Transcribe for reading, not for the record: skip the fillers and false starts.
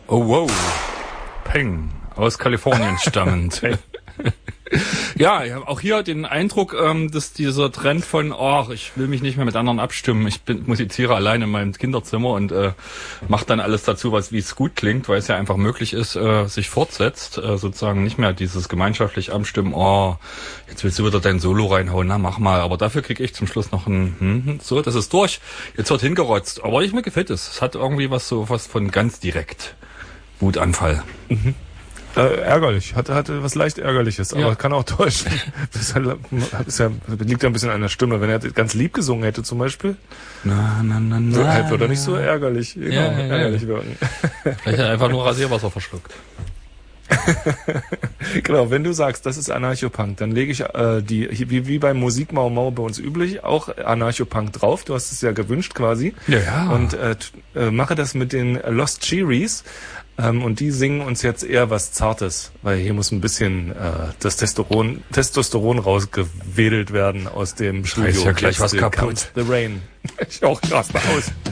Oh wow, Peng, aus Kalifornien stammend. Ja, ich habe auch hier den Eindruck, dass dieser Trend von, ich will mich nicht mehr mit anderen abstimmen, ich musiziere alleine in meinem Kinderzimmer und mache dann alles dazu, wie es gut klingt, weil es ja einfach möglich ist, sich fortsetzt, sozusagen nicht mehr dieses gemeinschaftlich abstimmen, jetzt willst du wieder dein Solo reinhauen, na mach mal, aber dafür kriege ich zum Schluss noch so, das ist durch, jetzt wird hingerotzt, aber mir gefällt es, es hat irgendwie was von ganz direkt, Wutanfall. Mhm. Ärgerlich, hatte was leicht Ärgerliches, aber kann auch täuschen. Das liegt ja ein bisschen an der Stimme. Wenn er ganz lieb gesungen hätte zum Beispiel, würde er nicht so ärgerlich, ärgerlich wirken. Vielleicht hat er einfach nur Rasierwasser verschluckt. Genau, wenn du sagst, das ist Anarchopunk, dann lege ich wie beim Musik Mau Mau bei uns üblich, auch Anarchopunk drauf. Du hast es ja gewünscht quasi. Ja. Und mache das mit den Lost Cherries. Und die singen uns jetzt eher was Zartes, weil hier muss ein bisschen das Testosteron rausgewedelt werden aus dem Studio. Ist ja gleich was kaputt. The Rain. Ich auch raste aus.